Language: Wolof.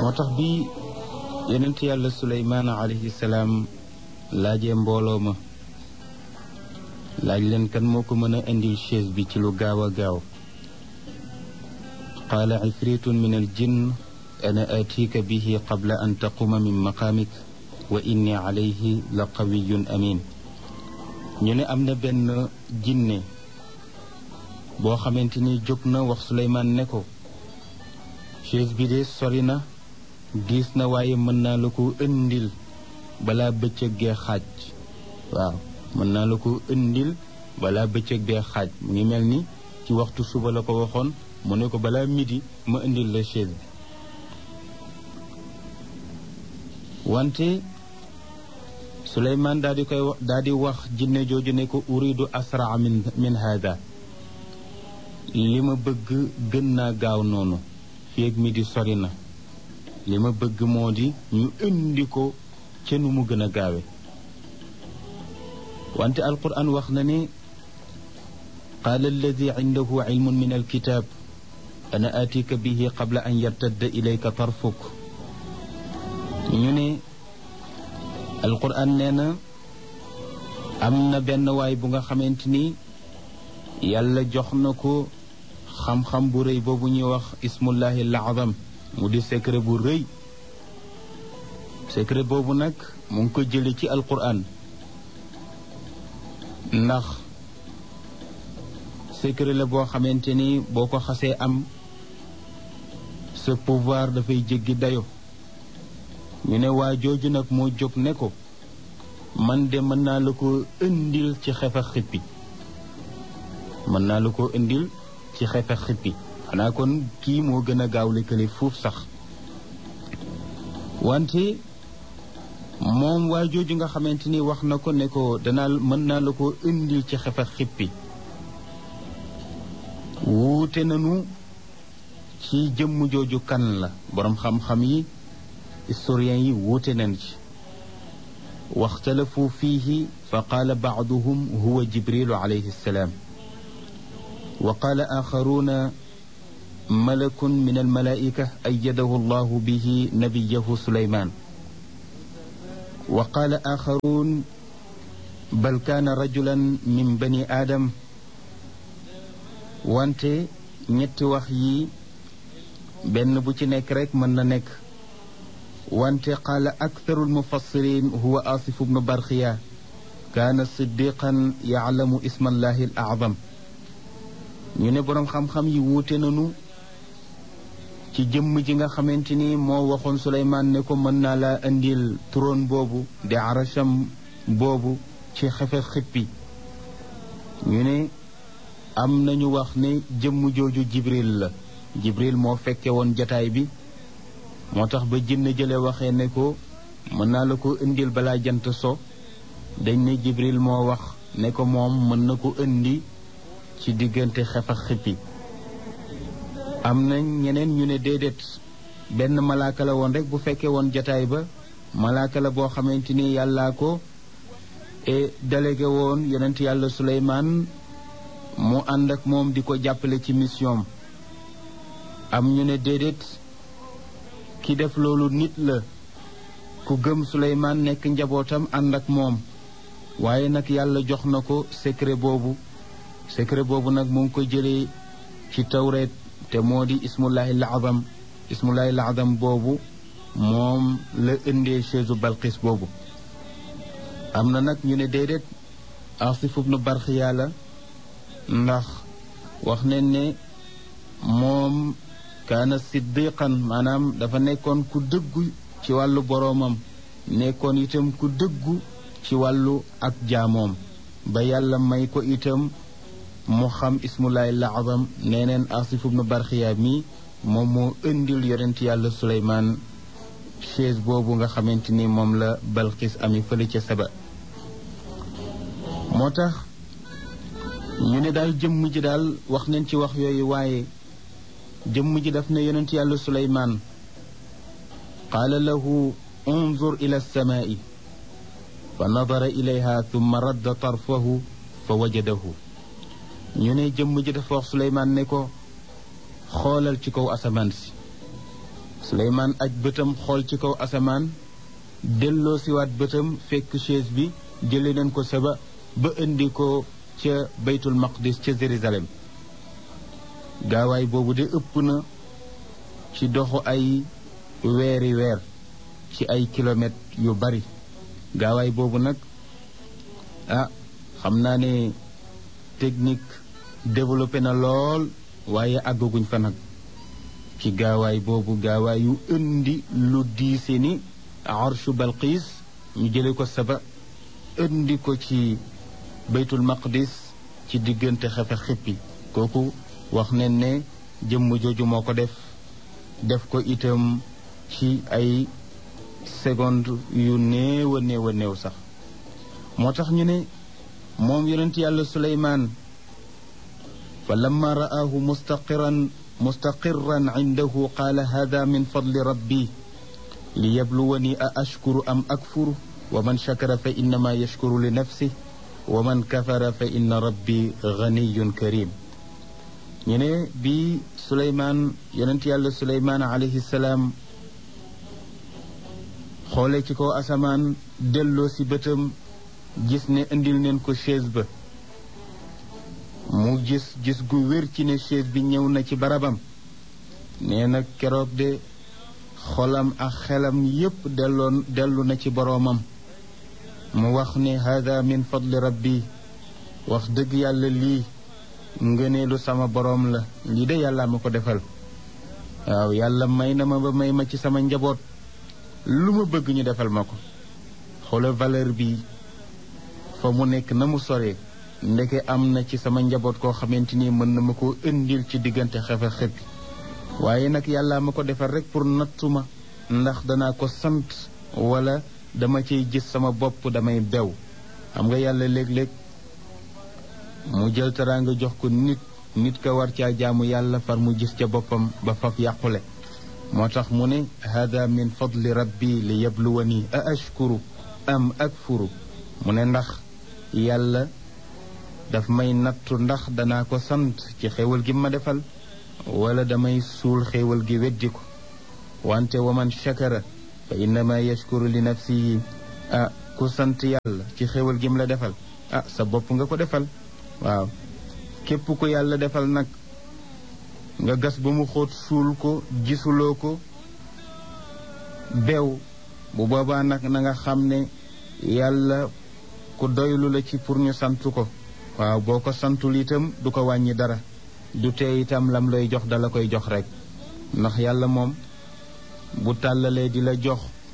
moo tax bi yonent yàlla suleymaan alayhi salaam laajee mbooloo ma laaj leen kan moo ko mën a indil chaise bi ci lu gaaw a gaaw qaala ifritun min al jinn ana atika bihi qabla an taquma min maqaamik wa inni alayhi la qawiyun amin ñu ne am na benn jinne boo xamante ni jóg na wax Suleymaan ne ko chaise bi de sori na diis na waaye mën naa la ko indil balaa bëccëg gee xaaj waaw mën naa la ko indil balaa bëccëg gee xaaj mu ngi mel ni ci waxtu suba la ko waxoon mu ne ko balaa midi ma indil la chaise bi wante Suleymaan daal di wax jinne jooju ne ko uridu asraa min hada li ma bëgg gën naa gaaw noonu fii ak midi sori na li ma bëgg moo di ñu indi ko ca nu mu gën a gaawe wante alquran wax na ne qaala alladi indahu ilmun min alkitab ana atika bihi qabla an yartadda ilayka tarfuk ñu ne alquran nee na am na benn waay bu nga xamante ni yàlla jox na ko xam-xam bu rëy boobu ñuy wax ismullahi al-azam mu di secret bu rëy secret boobu nag mu ngi ko jële ci alquran ndax secret la boo xamante ni boo ko xasee am sa pouvoir dafay jéggi dayo ñu ne waa jooju nag moo jóg ne ko man de mën naa la ko indil ci xefa xippi mën naa la ko indil ci xefa xippi xanaa kon kii moo gën a gaaw lëkkale fuuf sax wante moom waa jooju nga xamante ni wax na ko ne ko mën naa la ko indil ci xefa xippi wuute nanu ci jëmm jooju kan la boroom xam-xam yi historiens yi wuute nañ ci waxtalafu fiihi fa qaala baaduhum huwa jibrilu alayhi salaam wa qaala axaruuna malakun min almalaika ayyadahu allahu bihi nabiyahu suleymaan wa qaala axaruun bal kaana rajulan min bani aadam wante ñetti wax yi benn bu ci nekk rek mën na nekk wante qaala aktharu almufassirin huwa asif bnu barxiya kaana siddiqan yaclamu isma allahi al acdam ñu ne boroom xam-xam yi wuute nanu ci jëmm ji nga xamante ni moo waxoon Suleymaan ne ko mën naa laa indil trône boobu di arasham boobu ci xefe xippi ñu ne am nañu wax ne jëmm jooju Jibril la Jibril moo fekke woon jataay bi moo tax ba jinne jële waxee ne ko mën naa la ko indil balaa jant so dañ ne Jibril moo wax ne ko moom mën na ko indi ci diggante xef ak xippi am na ñeneen ñu ne déedéet benn malaaka la woon rek bu fekkee woon jataay ba malaaka la boo xamante ni yàllaa ko délégué woon yonent yàlla Suleymaan mu ànd ak moom di ko jàppale ci mission am ñu ne déedéet ki def loolu nit la ku gëm Suleymaan nekk njabootam ànd ak moom waaye nag yàlla jox na ko secret boobu nag mu ngi ko jëlee ci tawreet te moo di ismullahi al-azam boobu moom la indee chaise Balqis boobu am na nag ñu ne déedéet Asif ibnu Barxiya la ndax wax nañ ne moom kaana siddiqan maanaam dafa nekkoon ku dëggu ci wàllu boroomam nekkoon itam ku dëggu ci wàllu ak jaamoom ba yàlla may ko itam mu xam ismullahi al-azam nee neen Asif ibnu Barxiya mi moom moo indil yonent yàlla Suleymaan chaise boobu nga xamante ni moom la Balqis ami fële ca Saba moo tax ñu ne daal jëmm ji daal wax nañ ci wax yooyu waaye jëmm ji daf ne yonent yàlla Suleymaan qaala lahu unzur ila as-samaa'i fa nadara ilayha thumma radda tarfahu fa wajadahu ñu ne jëmm ji dafa wax Suleymaan ne ko xoolal ci kaw asamaan si Suleymaan aj bëtam xool ci kaw asamaan delloo siwaat bëtam fekk chaise bi jële nañ ko Saba ba indi ko ca baytul maqdis ca Jérusalem. gaawaay boobu de ëpp na ci doxu ay weeri weer ci ay kilomètres yu bari. gaawaay boobu nag xam naa ne technique développé na lool waaye àggaguñ fa nag ci gaawaay boobu. gaawaay yu indi lu diise ni arshu Balqiis ñu jële ko Saba indi ko ci baytul maqdis ci diggante xefe xippi. kooku wax nañ ne jëmm jooju moo ko def ko itam ci ay seconde yu néew a néew sax. moo tax ñu ne moom yonent yàlla Suleymaan fa lamma ra'aahu mustaqirran indahu qaala hada min fadli rabbi li yabluwani a ashkuru am akfuru wa man shakara fa innama yashkuru li nafsihi wa man kafara fa inna rabbi ganiyun karim. ñu ne bi Suleymaan yonent yàlla Suleymaan alayhi salaam xoole ci kaw asamaan delloo si bëtam gis ne indil neen ko chaise ba mu gis gu wér ci ne chaise bi ñëw na ci barabam. nee na keroog de xolam ak xelam yépp dellu na ci boroomam. mu wax ne hada min fadli rabbi, wax dëgg yàlla lii ngëneelu sama boroom la, lii de yàlla ma ko defal. waaw yàlla may na ma ba may ma ci sama njaboot lu ma bëgg ñu defal ma ko. xoolal valeur bi fa mu nekk na mu soree, ndeke am na ci sama njaboot koo xamante ni mën na ma koo indil ci diggante xefe xëppi. waaye nag yàlla ma ko defal rek pour nattu ma ndax danaa ko sant wala dama ciy gis sama bopp damay bew. xam nga yàlla léeg-léeg mu jël teraanga jox ko nit ka war caa jaamu yàlla far mu gis ca boppam ba faf yàqule. moo tax mu ne hada min fadli rabbi li yabluwani a ashkuru am akfuru. mu ne ndax yàlla daf may nattu ndax danaa ko sant ci xéewal gi ma defal wala damay suul xéewal gi weddi ko. wante wa man shakara fa innama yashkuru li nafsihi. ku sant yàlla ci xéewal gi mu la defal sa bopp nga ko defal. waaw képp ku yàlla defal nag nga gas ba mu xóot suul ko gisuloo ko beew, bu boobaa nag na nga xam ne yàlla ku doylu la ci pour ñu sant ko. waaw boo ko santul itam du ko wàññi dara, du tee itam lam lay jox dala koy jox rek. ndax yàlla moom bu tàllalee di la jox